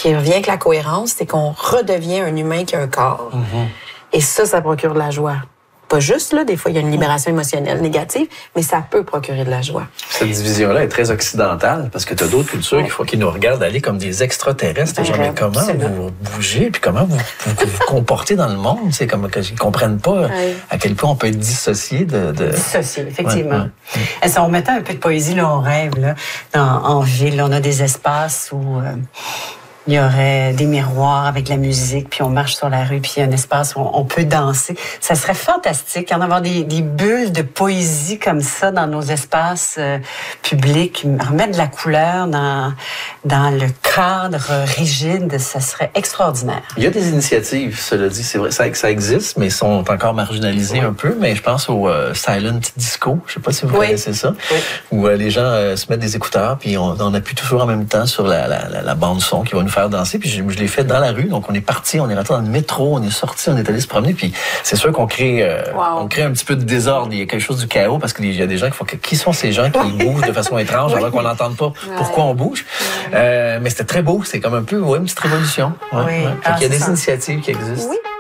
qui revient avec la cohérence, c'est qu'on redevient un humain qui a un corps. Et ça procure de la joie. Pas juste, là, des fois, il y a une libération émotionnelle négative, mais ça peut procurer de la joie. Cette division-là est très occidentale, parce que tu as d'autres cultures qui nous regardent aller comme des extraterrestres. Genre, mais comment vous bougez, puis comment vous comportez dans le monde? C'est comme qu'ils ne comprennent pas à quel point on peut être dissocié de... Dissocié, effectivement. Et si on mettait un peu de poésie, là, on rêve, là, en ville, on a des espaces où... il y aurait des miroirs avec de la musique, puis on marche sur la rue, puis il y a un espace où on peut danser. Ça serait fantastique d'en avoir des bulles de poésie comme ça dans nos espaces publics, remettre de la couleur dans le cadre rigide, ça serait extraordinaire. Il y a des initiatives, cela dit, c'est vrai, ça existe, mais sont encore marginalisées un peu, mais je pense au Silent Disco, je sais pas si vous connaissez ça, où les gens se mettent des écouteurs, puis on appuie toujours en même temps sur la bande-son qui va nous faire danser, puis je l'ai fait dans la rue, donc on est parti, on est rentré dans le métro, on est sorti, on est allé se promener, puis c'est sûr qu'on crée, on crée un petit peu de désordre, il y a quelque chose du chaos, parce qu'il y a des gens qui font, qui sont ces gens qui bougent de façon étrange, alors qu'on n'entende pas pourquoi on bouge, mais c'était très beau, c'est comme un peu une petite révolution. Il y a des initiatives qui existent.